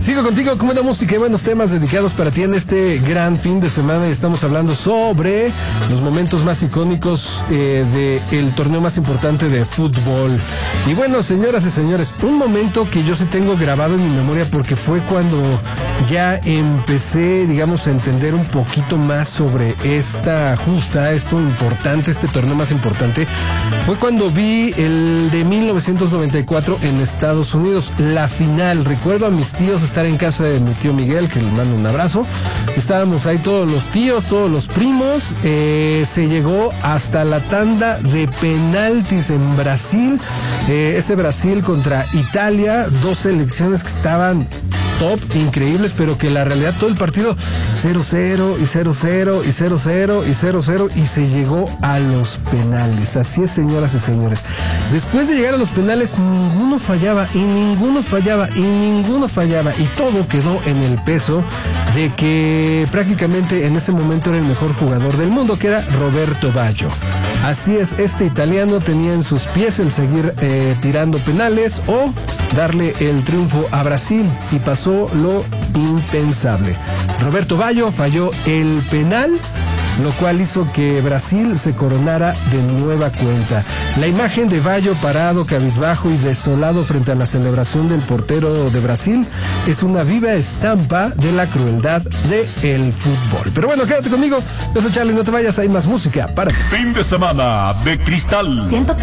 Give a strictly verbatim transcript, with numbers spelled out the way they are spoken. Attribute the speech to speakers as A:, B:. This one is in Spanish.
A: Sigo contigo con buena música y buenos temas dedicados para ti en este gran fin de semana. Y estamos hablando sobre los momentos más icónicos eh, del torneo más importante de fútbol. Y bueno, señoras y señores, un momento que yo sí tengo grabado en mi memoria porque fue cuando ya empecé, digamos, a entender un poquito más sobre esta justa, esto importante, este torneo más importante. Fue cuando vi el de mil novecientos noventa y cuatro en Estados Unidos, la final. Recuerdo a mis tíos estar en casa de mi tío Miguel, que le mando un abrazo. Estábamos ahí todos los tíos, todos los primos. Eh, se llegó hasta la tanda de penaltis en Brasil. Eh, ese Brasil contra Italia, dos selecciones que estaban top, increíbles, pero que la realidad todo el partido cero cero y cero cero y cero cero y cero cero y se llegó a los penales. Así es, señoras y señores. Después de llegar a los penales, ninguno fallaba y ninguno fallaba y ninguno fallaba y todo quedó en el peso de que prácticamente en ese momento era el mejor jugador del mundo, que era Roberto Baggio. Así es, este italiano tenía en sus pies el seguir eh, tirando penales o darle el triunfo a Brasil, y pasó lo impensable. Roberto Baggio falló el penal, lo cual hizo que Brasil se coronara de nueva cuenta. La imagen de Baggio parado, cabizbajo y desolado frente a la celebración del portero de Brasil es una viva estampa de la crueldad del fútbol. Pero bueno, quédate conmigo. Yo soy Charlie, no te vayas, hay más música para ti.
B: Fin de semana de Cristal.